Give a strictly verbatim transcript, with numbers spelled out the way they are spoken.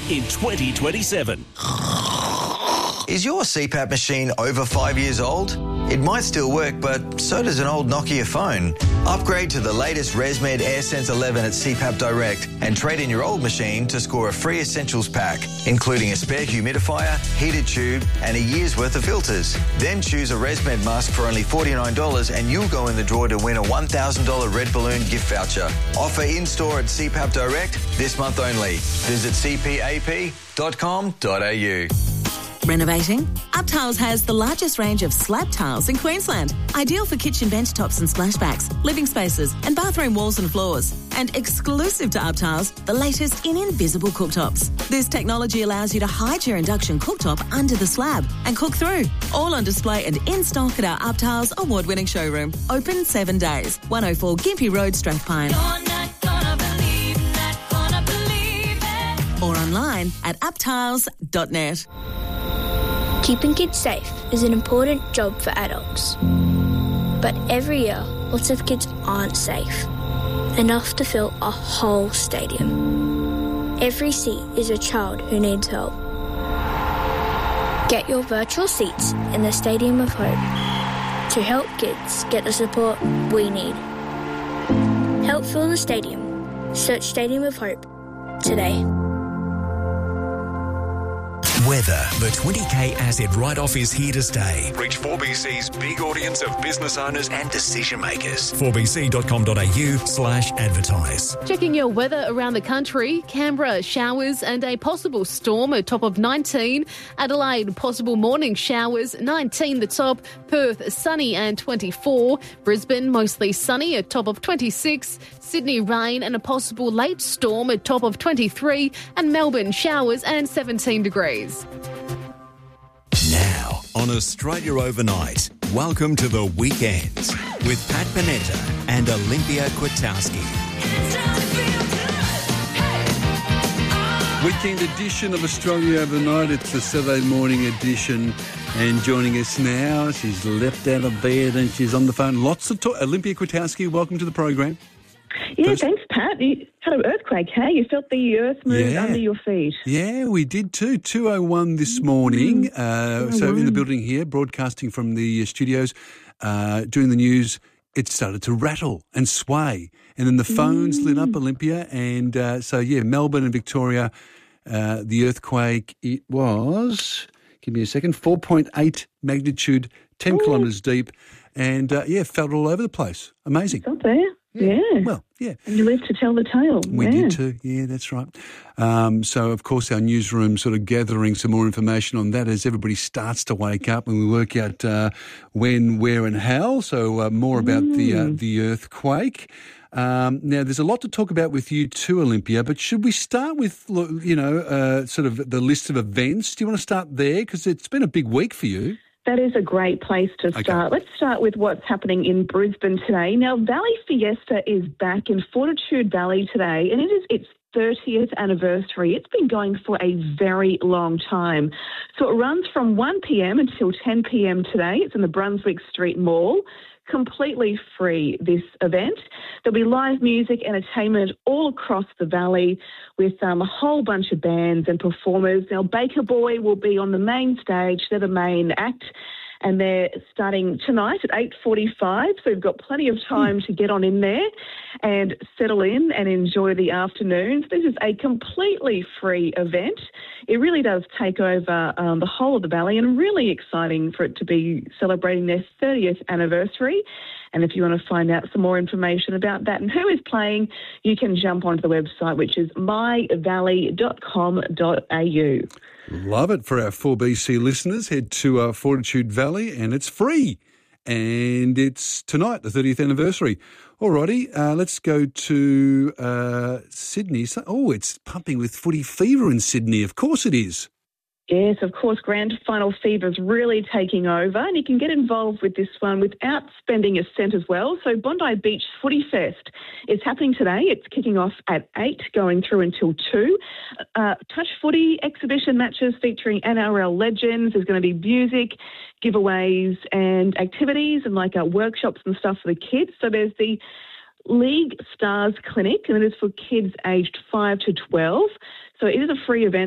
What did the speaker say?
in twenty twenty-seven. Is your C PAP machine over five years old? It might still work, but so does an old Nokia phone. Upgrade to the latest ResMed AirSense eleven at C PAP Direct and trade in your old machine to score a free essentials pack, including a spare humidifier, heated tube and a year's worth of filters. Then choose a ResMed mask for only forty-nine dollars and you'll go in the draw to win a one thousand dollars Red Balloon gift voucher. Offer in-store at C PAP Direct this month only. Visit c p a p dot com dot a u. Renovating? UpTiles has the largest range of slab tiles in Queensland. Ideal for kitchen bench tops and splashbacks, living spaces and bathroom walls and floors. And exclusive to UpTiles, the latest in invisible cooktops. This technology allows you to hide your induction cooktop under the slab and cook through. All on display and in stock at our UpTiles award-winning showroom. Open seven days. one oh four Gympie Road, Strathpine. You're not gonna believe, not gonna believe it. Or online at uptiles dot net. Keeping kids safe is an important job for adults. But every year, lots of kids aren't safe. Enough to fill a whole stadium. Every seat is a child who needs help. Get your virtual seats in the Stadium of Hope to help kids get the support we need. Help fill the stadium. Search Stadium of Hope today. Weather. The twenty K asset write-off is here to stay. Reach four B C's big audience of business owners and decision makers. four b c dot com dot a u slash advertise. Checking your weather around the country. Canberra, showers and a possible storm, a top of nineteen. Adelaide, possible morning showers, nineteen the top. Perth, sunny and twenty-four. Brisbane, mostly sunny, a top of twenty-six. Sydney, rain and a possible late storm, a top of twenty-three. And Melbourne, showers and seventeen degrees. Now, on Australia Overnight, welcome to the weekend with Pat Panetta and Olympia Kwiatkowski. Weekend edition of Australia Overnight. It's the Saturday morning edition. And joining us now, she's leapt out of bed and she's on the phone. Lots of talk. Olympia Kwiatkowski, welcome to the program. Yeah, First, thanks, Pat. You had an earthquake, hey? You felt the earth move Yeah. under your feet. Yeah, we did too. two oh one this morning. Mm. Uh, so in the building here, broadcasting from the studios, uh, doing the news, it started to rattle and sway. And then the phones Mm. lit up, Olympia. And uh, so, yeah, Melbourne and Victoria, uh, the earthquake, it was, give me a second, four point eight magnitude, ten Ooh. kilometres deep. And, uh, yeah, felt all over the place. Amazing. It's up there. Yeah. Well, yeah. And you lived to tell the tale. We yeah. did too. Yeah, that's right. Um, so, of course, our newsroom sort of gathering some more information on that as everybody starts to wake up and we work out uh, when, where and how. So uh, more about Mm. the uh, the earthquake. Um, now, there's a lot to talk about with you too, Olympia, but should we start with, you know, uh, sort of the list of events? Do you want to start there? Because it's been a big week for you. That is a great place to Okay. start. Let's start with what's happening in Brisbane today. Now, Valley Fiesta is back in Fortitude Valley today, and it is its thirtieth anniversary. It's been going for a very long time. So it runs from one p.m. until ten p.m. today. It's in the Brunswick Street Mall. Completely free, this event. There'll be live music, entertainment all across the valley with um, a whole bunch of bands and performers. Now, Baker Boy will be on the main stage. They're the main act. And they're starting tonight at eight forty-five, so we've got plenty of time to get on in there and settle in and enjoy the afternoons. This is a completely free event. It really does take over um, the whole of the valley and really exciting for it to be celebrating their thirtieth anniversary. And if you want to find out some more information about that and who is playing, you can jump onto the website, which is my valley dot com dot a u. Love it. For our four B C listeners, head to uh, Fortitude Valley and it's free. And it's tonight, the thirtieth anniversary. Alrighty, uh, let's go to uh, Sydney. So, oh, it's pumping with footy fever in Sydney. Of course it is. Yes, of course, Grand Final Fever is really taking over, and you can get involved with this one without spending a cent as well. So Bondi Beach Footy Fest is happening today. It's kicking off at eight, going through until two. Uh, touch footy exhibition matches featuring N R L legends. There's going to be music, giveaways and activities and like uh, workshops and stuff for the kids. So there's the League Stars Clinic, and it is for kids aged five to twelve. So it is a free event.